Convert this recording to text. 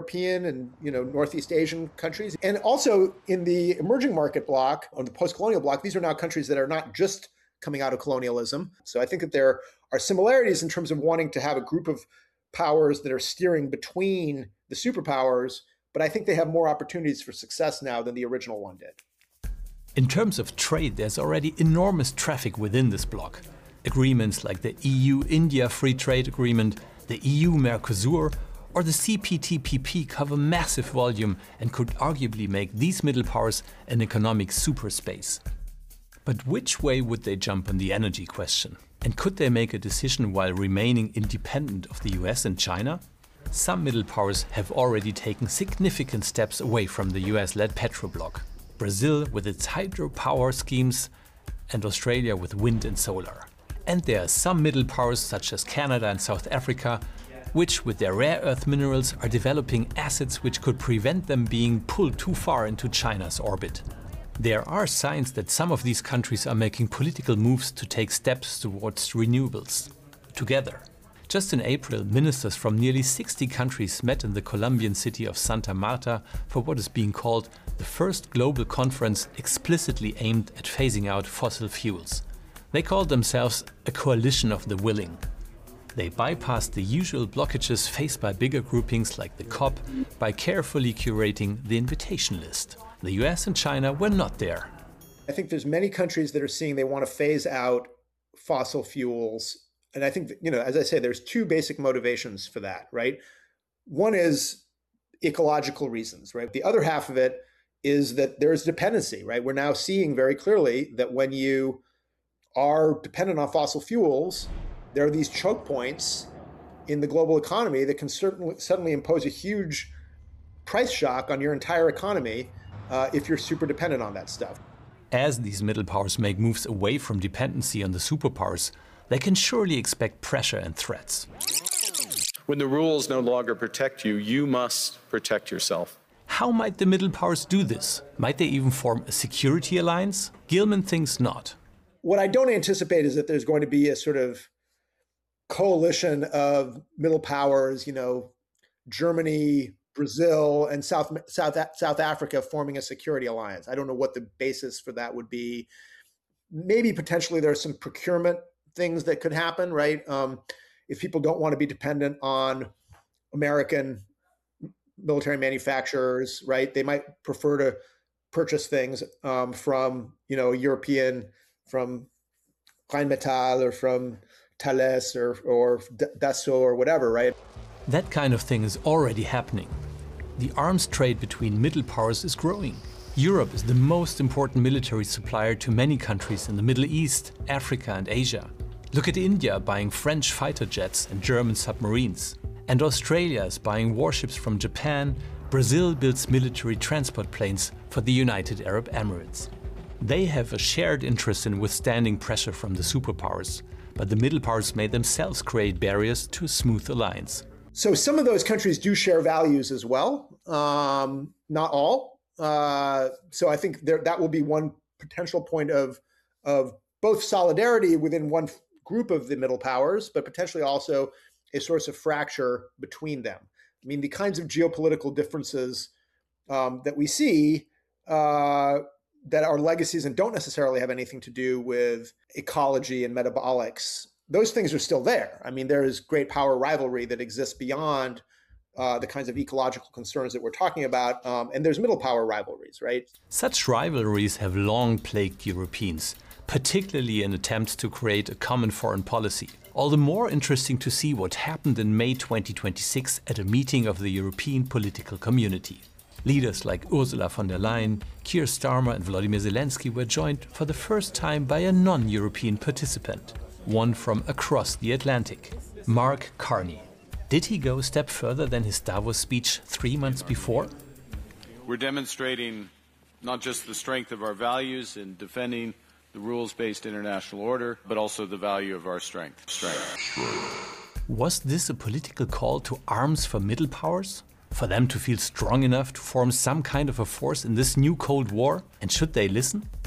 European and Northeast Asian countries. And also in the emerging market bloc, or the post-colonial bloc, these are now countries that are not just coming out of colonialism. So I think that there are similarities in terms of wanting to have a group of powers that are steering between the superpowers, but I think they have more opportunities for success now than the original one did. In terms of trade, there's already enormous traffic within this bloc. Agreements like the EU-India Free Trade Agreement, the EU-Mercosur, or the CPTPP cover massive volume and could arguably make these middle powers an economic superspace. But which way would they jump on the energy question? And could they make a decision while remaining independent of the US and China? Some middle powers have already taken significant steps away from the US-led petrobloc. Brazil with its hydropower schemes, and Australia with wind and solar. And there are some middle powers such as Canada and South Africa, which with their rare earth minerals are developing assets which could prevent them being pulled too far into China's orbit. There are signs that some of these countries are making political moves to take steps towards renewables. Together. Just in April, ministers from nearly 60 countries met in the Colombian city of Santa Marta for what is being called the first global conference explicitly aimed at phasing out fossil fuels. They called themselves a coalition of the willing. They bypassed the usual blockages faced by bigger groupings like the COP by carefully curating the invitation list. The US and China were not there. I think there's many countries that are seeing they want to phase out fossil fuels. And I think that, as I say, there's two basic motivations for that, right? One is ecological reasons, right? The other half of it is that there's dependency, right? We're now seeing very clearly that when you are dependent on fossil fuels, there are these choke points in the global economy that can suddenly impose a huge price shock on your entire economy if you're super dependent on that stuff. As these middle powers make moves away from dependency on the superpowers, they can surely expect pressure and threats. When the rules no longer protect you, you must protect yourself. How might the middle powers do this? Might they even form a security alliance? Gilman thinks not. What I don't anticipate is that there's going to be a sort of coalition of middle powers, Germany, Brazil, and South Africa forming a security alliance. I don't know what the basis for that would be. Maybe potentially there are some procurement things that could happen, right? If people don't want to be dependent on American military manufacturers, right? They might prefer to purchase things from, European, from Rheinmetall or from Thales or Dassault or whatever, right? That kind of thing is already happening. The arms trade between middle powers is growing. Europe is the most important military supplier to many countries in the Middle East, Africa and Asia. Look at India buying French fighter jets and German submarines. And Australia is buying warships from Japan. Brazil builds military transport planes for the United Arab Emirates. They have a shared interest in withstanding pressure from the superpowers, but the middle powers may themselves create barriers to a smooth alliance. So some of those countries do share values as well, not all. So I think that will be one potential point of both solidarity within one group of the middle powers, but potentially also a source of fracture between them. I mean, the kinds of geopolitical differences that we see that are legacies and don't necessarily have anything to do with ecology and metabolics, those things are still there. I mean, there is great power rivalry that exists beyond the kinds of ecological concerns that we're talking about, and there's middle power rivalries, right? Such rivalries have long plagued Europeans, particularly in attempts to create a common foreign policy. All the more interesting to see what happened in May 2026 at a meeting of the European political community. Leaders like Ursula von der Leyen, Keir Starmer and Volodymyr Zelensky were joined for the first time by a non-European participant, one from across the Atlantic, Mark Carney. Did he go a step further than his Davos speech 3 months before? We're demonstrating not just the strength of our values in defending the rules-based international order, but also the value of our strength. Was this a political call to arms for middle powers? For them to feel strong enough to form some kind of a force in this new Cold War? And should they listen?